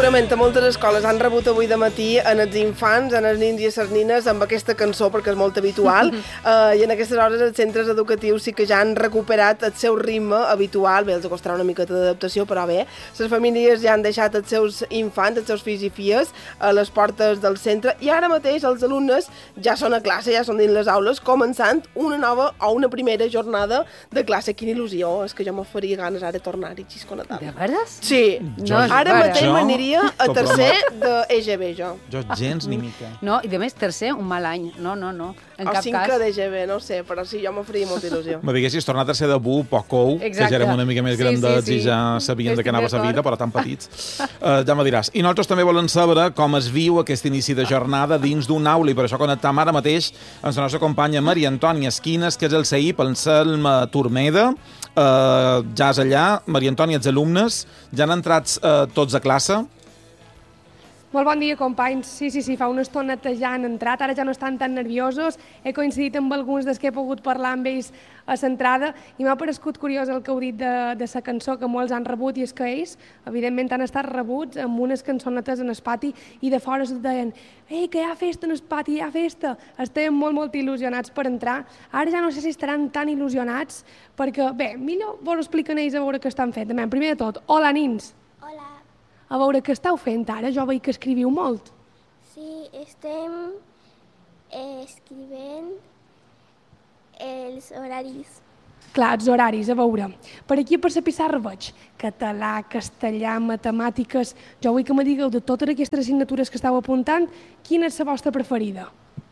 efectivament, a moltes escoles han rebut avui de matí en els infants, en els nins i les nines, amb aquesta cançó, perquè és molt habitual, i en aquestes hores els centres educatius sí que ja han recuperat el seu ritme habitual, bé, els costarà una miqueta d'adaptació, però bé, les famílies ja han deixat els seus infants, els seus fills i filles, a les portes del centre, i ara mateix els alumnes ja són a classe, ja són dins les aules, començant una nova o una primera jornada de classe. Quina il·lusió, és que jo m'oferia ganes ara de tornar-hi xisconatà. De veres? Sí, ara mateix m'aniria a tercer d'EGB, jo. Jo gens ni mica. No, i de més, tercer, un mal any. No, en O cap cinquè cas. d'EGB, no sé, però sí, jo m'oferia molta il·lusió. Me diguessis tornar a tercer de Bu, Pocou, que ja érem una mica més grandets i ja sabien de què anava la vida, però tan petits. Ja me diràs. I nosaltres també volem saber com es viu aquest inici de jornada dins d'un aula, i per això connectam ara mateix amb la nostra companya Maria Antònia Esquines, que és el CEIP, el Anselm Turmeda. Ja és allà. Maria Antònia, els alumnes ja han entrat tots a classe? Molt bon dia, companys. Sí, fa una estoneta ja han entrat, ara ja no estan tan nerviosos. He coincidit amb alguns dels que he pogut parlar amb ells a l'entrada i m'ha paregut curiós el que heu dit de la cançó que molts han rebut, i és que ells, evidentment, han estat rebuts amb unes cançonetes en el pati i de fora se'ls deien «Ei, que hi ha festa en el pati, hi ha festa!» Estaven molt il·lusionats per entrar. Ara ja no sé si estaran tan il·lusionats perquè, bé, millor vos ho expliquen ells a veure què estan fent. Primer de tot, hola, nins! A veure, què esteu fent ara? Jo veig que escriviu molt. Sí, estem escrivint els horaris. Clar, els horaris, a veure. Per aquí, per la pissarra veig català, castellà, matemàtiques... Jo vull que me digueu de totes aquestes assignatures que esteu apuntant, quina és la vostra preferida?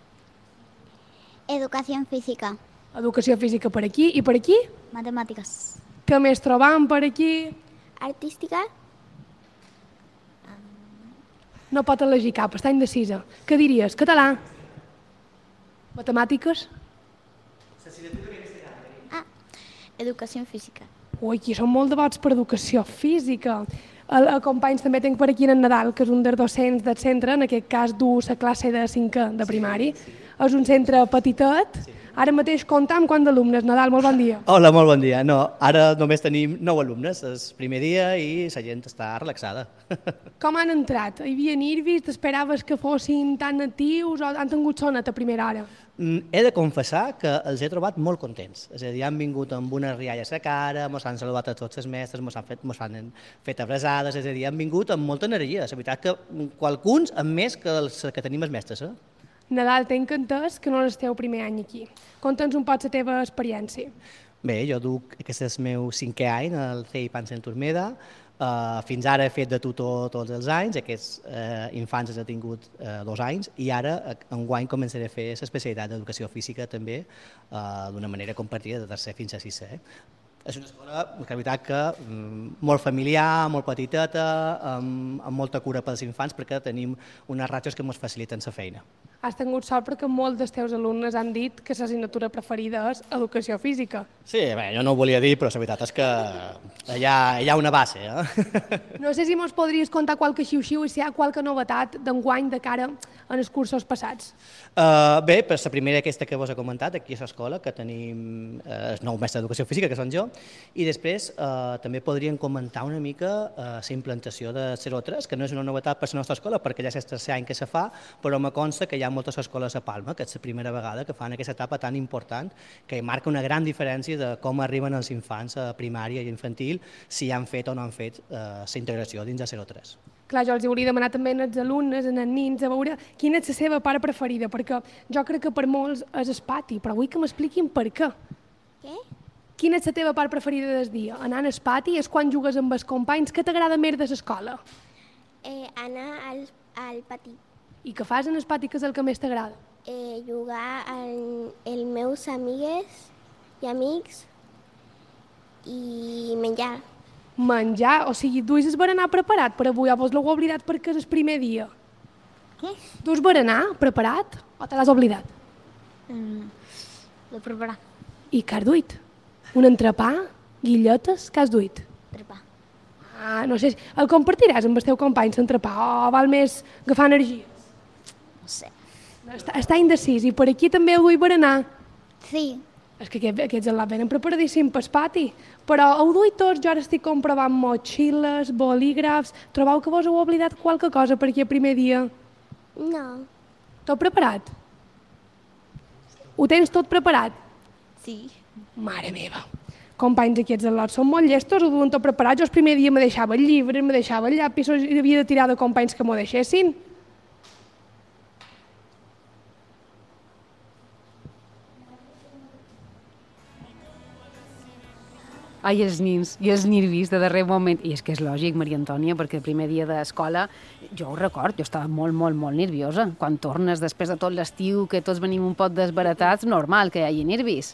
Educació física. Educació física per aquí, i per aquí? Matemàtiques. Què més trobam per aquí? Artística. No pot elegir cap, està indecisa. Què diries? Català? Matemàtiques? Educació física. Ui, aquí són molt devots per educació física. Companys, també tinc per aquí en Nadal, que és un dels docents del centre, en aquest cas du la classe de 5è de primari. És un centre petitet. Ara mateix comptam quants alumnes. Nadal, molt bon dia. Hola, molt bon dia. No, ara només tenim 9 alumnes, és el primer dia i la gent està relaxada. Com han entrat? Hi havia nervis? T'esperaves que fossin tan actius o han tingut sonet a primera hora? He de confessar que els he trobat molt contents. És a dir, han vingut amb una rialla a la cara, ens han saludat a tots els mestres, ens han fet abraçades, és a dir, han vingut amb molta energia. La veritat que qualcuns amb més que els que tenim els mestres. Nadal, tinc entès que no és el teu primer any aquí. Conta'ns un poc la teva experiència. Bé, jo duc, aquest és el meu 5è any al CEIP Anselm Turmeda. Fins ara he fet de tutor tots els anys, aquests infants els he tingut 2 anys, i ara enguany començaré a fer l'especialitat d'educació física també d'una manera compartida de tercer fins a 6è. És una escola, la veritat, que molt familiar, molt petiteta, amb molta cura pels infants, perquè tenim unes ràtios que ens faciliten la feina. Has tingut sort perquè molts dels teus alumnes han dit que l'assignatura preferida és educació física. Sí, bé, jo no ho volia dir, però la veritat és que hi ha una base. No sé si mos podries contar qualque xiu-xiu i si hi ha qualque novetat d'enguany de cara en els cursos passats. Bé, per la primera aquesta que vos he comentat, aquí a l'escola, que tenim el nou mestre d'educació física, que són jo, i després també podríem comentar una mica la implantació de 0-3, que no és una novetat per la nostra escola, perquè ja és el tercer any que se fa, però me consta que hi ha moltes escoles a Palma, que és la primera vegada que fan aquesta etapa tan important, que marca una gran diferència de com arriben els infants a primària i infantil, si han fet o no han fet la integració dins de 0-3. Clar, jo els hauria demanat també als alumnes, als nins, a veure quina és la seva part preferida, perquè jo crec que per molts és el pati, però vull que m'expliquin per què. Què? Quina és la teva part preferida del dia? Anar al pati és quan jugues amb els companys? Què t'agrada més de l'escola? Anar al pati. I què fas en el pati, que és el que més t'agrada? Jugar amb els meus amigues i amics i menjar. Menjar? O sigui, duis el berenar preparat per avui, o vos l'heu oblidat perquè és el primer dia? Què? Dus berenar preparat o te l'has oblidat? De preparar. I què has duit? Un entrepà? Guilletes? Què has duit? Entrepà. No sé, el compartiràs amb el teu company, l'entrepà, o val més agafar energia? No sé. Està indecís, i per aquí també heu duit berenar? Sí. És que aquests al·lats venen preparadíssim pel pati. Però heu duit tots, jo ara estic comprovant motxilles, bolígrafs... Trobeu que vos heu oblidat qualque cosa per aquí el primer dia? No. Tot preparat? Ho tens tot preparat? Sí. Mare meva. Companys, aquests al·lots són molt llestos, ho duen tot preparat. Jo el primer dia me deixava el llibre, me deixava el llapis, i havia de tirar de companys que m'ho deixessin. Ai, els nins i els nervis de darrer moment. I és que és lògic, Maria Antònia, perquè el primer dia d'escola, jo ho record, jo estava molt, molt, molt nerviosa. Quan tornes després de tot l'estiu, que tots venim un poc desbaratats, normal que hi hagi nervis.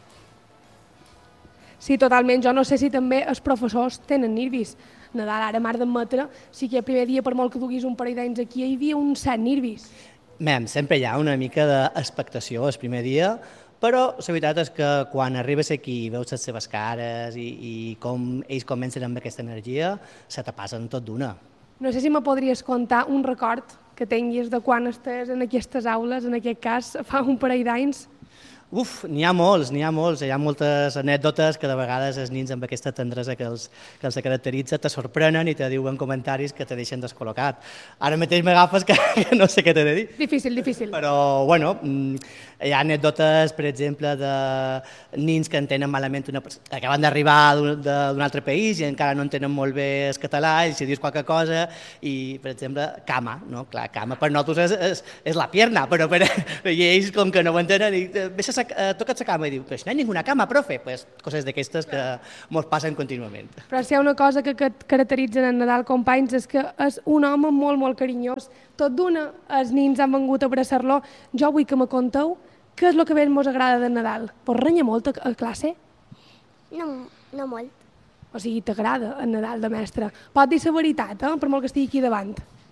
Sí, totalment. Jo no sé si també els professors tenen nervis. Nadal, ara m'has d'admetre, sí que el primer dia, per molt que duguis un parell d'anys aquí, hi havia un cert nervis. Sempre hi ha una mica d'expectació el primer dia, però la veritat és que quan arribes aquí i veus les seves cares i com ells comencen amb aquesta energia, se te passen tot d'una. No sé si me podries contar un record que tinguis de quan estàs en aquestes aules, en aquest cas, fa un parell d'anys. N'hi ha molts, hi ha moltes anècdotes que de vegades els nins amb aquesta tendresa que els caracteritza te sorprenen i te diuen comentaris que te deixen descol·locat. Ara mateix m'agafes que no sé què t'he de dir. Difícil. Però, bueno, hi ha anècdotes, per exemple, de nins que entenen malament acaben d'arribar d'un altre país i encara no entenen molt bé el català i si dius qualque cosa i, per exemple, cama, no? Clar, cama per nosaltres és la pierna, però per ells com que no ho entenen i toca't la cama i diu, però no hi ha ninguna cama, profe. Pues, coses d'aquestes que mos passen contínuament. Però si hi ha una cosa que caracteritza en Nadal, companys, és que és un home molt, molt carinyós. Tot d'una, els nins han vengut a abraçar-lo. Jo vull que me conteu què és el que més mos agrada de Nadal. Vos renya molt a classe? No molt. O sigui, t'agrada el Nadal de mestre. Pot dir la veritat, per molt que estigui aquí davant.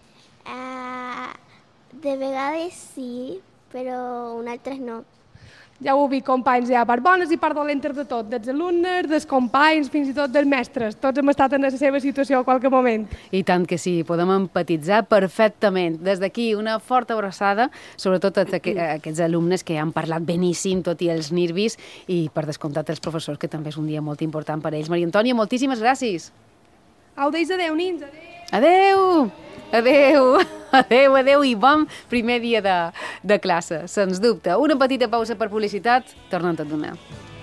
De vegades sí, però un altres no. Ja ho vi, companys, hi ha part bones i part dolentes de tot, dels alumnes, dels companys, fins i tot dels mestres. Tots hem estat en la seva situació a qualque moment. I tant que sí, podem empatitzar perfectament. Des d'aquí, una forta abraçada, sobretot a aquests alumnes que han parlat beníssim, tot i els nervis, i per descomptat els professors, que també és un dia molt important per a ells. Maria Antònia, moltíssimes gràcies. Au, deis adeu, nins, adeu. Adeu i bon primer dia de classe, sens dubte. Una petita pausa per publicitat, tornem tot d'una.